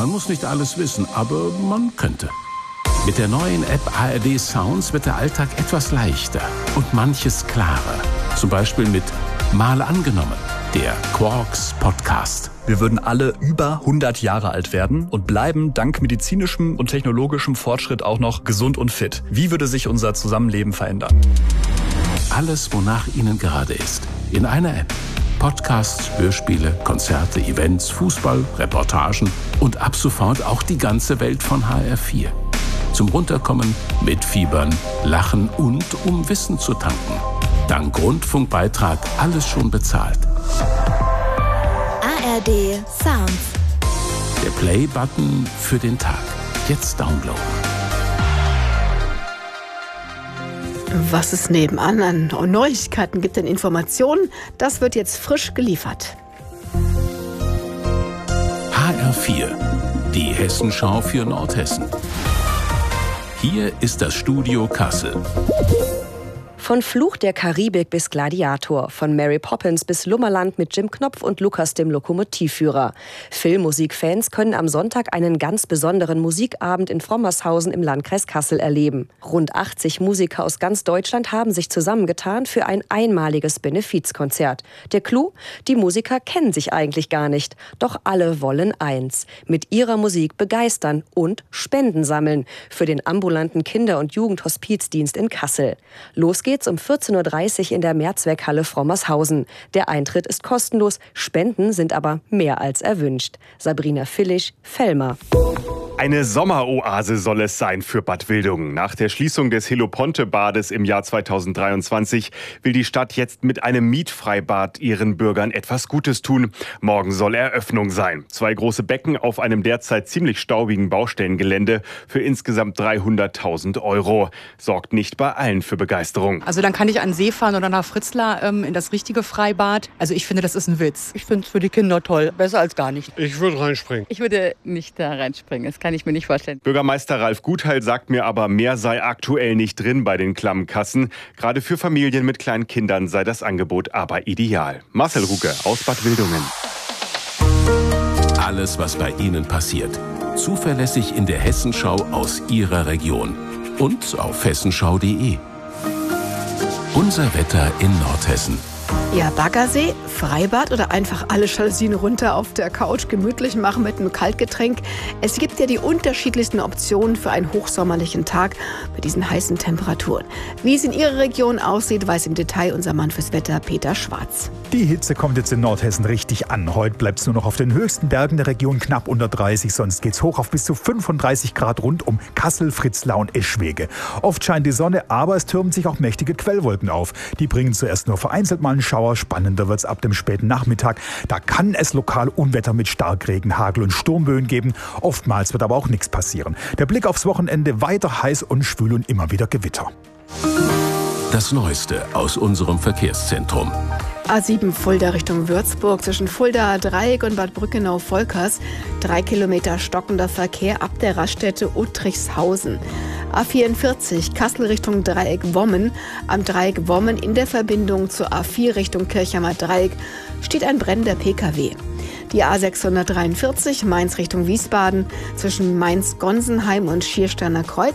Man muss nicht alles wissen, aber man könnte. Mit der neuen App ARD Sounds wird der Alltag etwas leichter und manches klarer. Zum Beispiel mit Mal angenommen, der Quarks Podcast. Wir würden alle über 100 Jahre alt werden und bleiben dank medizinischem und technologischem Fortschritt auch noch gesund und fit. Wie würde sich unser Zusammenleben verändern? Alles, wonach Ihnen gerade ist. In einer App. Podcasts, Hörspiele, Konzerte, Events, Fußball, Reportagen und ab sofort auch die ganze Welt von HR4. Zum Runterkommen, mitfiebern, lachen und um Wissen zu tanken. Dank Rundfunkbeitrag alles schon bezahlt. ARD Sounds. Der Play-Button für den Tag. Jetzt downloaden. Was es nebenan an Neuigkeiten gibt, an Informationen, das wird jetzt frisch geliefert. HR4, die Hessenschau für Nordhessen. Hier ist das Studio Kassel. Von Fluch der Karibik bis Gladiator, von Mary Poppins bis Lummerland mit Jim Knopf und Lukas dem Lokomotivführer. Filmmusikfans können am Sonntag einen ganz besonderen Musikabend in Frommershausen im Landkreis Kassel erleben. Rund 80 Musiker aus ganz Deutschland haben sich zusammengetan für ein einmaliges Benefizkonzert. Der Clou? Die Musiker kennen sich eigentlich gar nicht. Doch alle wollen eins: mit ihrer Musik begeistern und Spenden sammeln für den ambulanten Kinder- und Jugendhospizdienst in Kassel. Los geht's um 14.30 Uhr in der Mehrzweckhalle Frommershausen. Der Eintritt ist kostenlos, Spenden sind aber mehr als erwünscht. Sabrina Villisch, Velmer. Eine Sommeroase soll es sein für Bad Wildungen. Nach der Schließung des Heloponte-Bades im Jahr 2023 will die Stadt jetzt mit einem Mietfreibad ihren Bürgern etwas Gutes tun. Morgen soll Eröffnung sein. 2 große Becken auf einem derzeit ziemlich staubigen Baustellengelände für insgesamt 300.000 €. Sorgt nicht bei allen für Begeisterung. Also dann kann ich an den See fahren oder nach Fritzlar in das richtige Freibad. Also ich finde, das ist ein Witz. Ich finde es für die Kinder toll. Besser als gar nicht. Ich würde reinspringen. Ich würde nicht da reinspringen. Das kann ich mir nicht vorstellen. Bürgermeister Ralf Gutheil sagt mir aber, mehr sei aktuell nicht drin bei den klammen Kassen. Gerade für Familien mit kleinen Kindern sei das Angebot aber ideal. Marcel Ruge aus Bad Wildungen. Alles, was bei Ihnen passiert. Zuverlässig in der Hessenschau aus Ihrer Region. Und auf hessenschau.de. Unser Wetter in Nordhessen. Ja, Baggersee, Freibad oder einfach alle Jalousien runter auf der Couch gemütlich machen mit einem Kaltgetränk. Es gibt ja die unterschiedlichsten Optionen für einen hochsommerlichen Tag bei diesen heißen Temperaturen. Wie es in Ihrer Region aussieht, weiß im Detail unser Mann fürs Wetter, Peter Schwarz. Die Hitze kommt jetzt in Nordhessen richtig an. Heute bleibt es nur noch auf den höchsten Bergen der Region knapp unter 30, sonst geht's hoch auf bis zu 35 Grad rund um Kassel, Fritzlar und Eschwege. Oft scheint die Sonne, aber es türmen sich auch mächtige Quellwolken auf. Die bringen zuerst nur vereinzelt mal einen Schauer. Spannender wird es ab dem späten Nachmittag. Da kann es lokal Unwetter mit Starkregen, Hagel und Sturmböen geben. Oftmals wird aber auch nichts passieren. Der Blick aufs Wochenende: weiter heiß und schwül und immer wieder Gewitter. Das Neueste aus unserem Verkehrszentrum. A7 Fulda Richtung Würzburg zwischen Fulda Dreieck und Bad Brückenau-Volkers. 3 Kilometer stockender Verkehr ab der Raststätte Uttrichshausen. A44 Kassel Richtung Dreieck Wommen. Am Dreieck Wommen in der Verbindung zur A4 Richtung Kirchheimer Dreieck steht ein brennender Pkw. Die A643 Mainz Richtung Wiesbaden zwischen Mainz-Gonsenheim und Schiersteiner Kreuz.